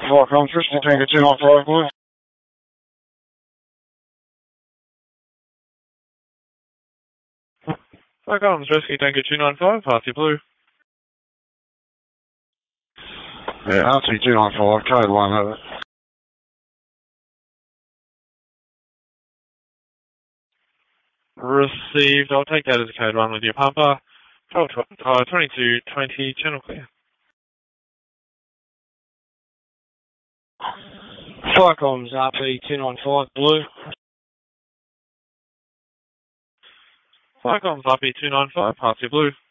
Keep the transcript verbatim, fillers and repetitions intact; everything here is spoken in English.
Welcome, Whiskey Tango two nine five, Blue. Welcome, Whiskey Tango two nine five, Party Blue. Yeah, R T two nine five, code one, over. Received. I'll take that as a code one with your pumper. twenty-two twenty, channel clear. Firecoms R P two nine five, Blue. Firecoms R P two nine five, Party Blue.